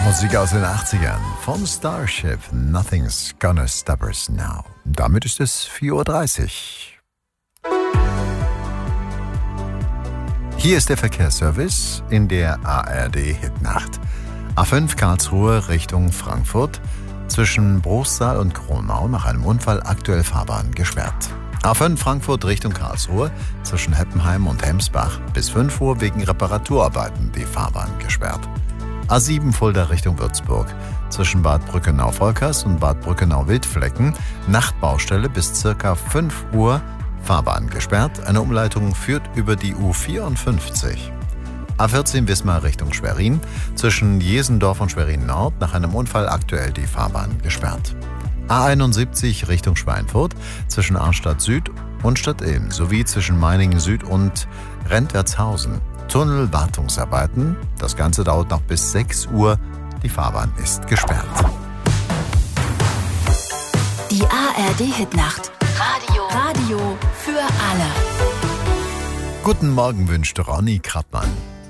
Musik aus den 80ern von Starship, Nothing's Gonna Stop Us Now. Damit ist es 4:30 Uhr. Hier ist der Verkehrsservice in der ARD-Hitnacht. A5 Karlsruhe Richtung Frankfurt, zwischen Bruchsal und Kronau nach einem Unfall aktuell Fahrbahn gesperrt. A5 Frankfurt Richtung Karlsruhe, zwischen Heppenheim und Hemsbach bis 5 Uhr wegen Reparaturarbeiten die Fahrbahn gesperrt. A7 Fulda Richtung Würzburg, zwischen Bad Brückenau-Volkers und Bad Brückenau-Wildflecken, Nachtbaustelle bis ca. 5 Uhr, Fahrbahn gesperrt. Eine Umleitung führt über die U54. A14 Wismar Richtung Schwerin, zwischen Jesendorf und Schwerin Nord, nach einem Unfall aktuell die Fahrbahn gesperrt. A71 Richtung Schweinfurt, zwischen Arnstadt Süd und Stadt Ilm, sowie zwischen Meiningen Süd und Rentwertshausen. Tunnelwartungsarbeiten. Das Ganze dauert noch bis 6 Uhr. Die Fahrbahn ist gesperrt. Die ARD-Hitnacht. Radio für alle. Guten Morgen wünscht Ronny Krappmann.